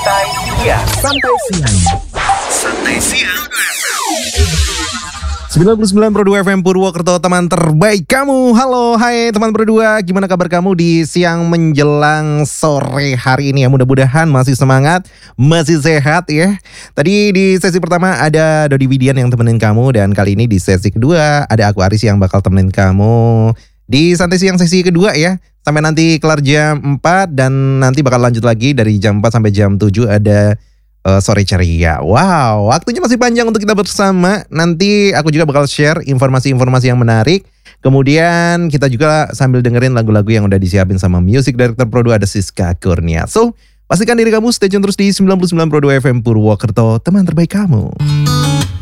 Santai siang. 99.2 FM Purwokerto, teman terbaik kamu. Halo, hai teman berdua. Gimana kabar kamu di siang menjelang sore hari ini ya? Mudah-mudahan masih semangat, masih sehat ya. Tadi di sesi pertama ada Dodi Widian yang temenin kamu. Dan kali ini di sesi kedua ada aku Aris yang bakal temenin kamu di Santai Siang sesi kedua ya. Sampai nanti kelar jam 4 dan nanti bakal lanjut lagi dari jam 4 sampai jam 7 ada Sore Ceria. Wow, waktunya masih panjang untuk kita bersama. Nanti aku juga bakal share informasi-informasi yang menarik. Kemudian kita juga sambil dengerin lagu-lagu yang udah disiapin sama Music Director Pro 2 ada Siska Kurnia. So, pastikan diri kamu stay tune terus di 99.2 FM Purwokerto, teman terbaik kamu.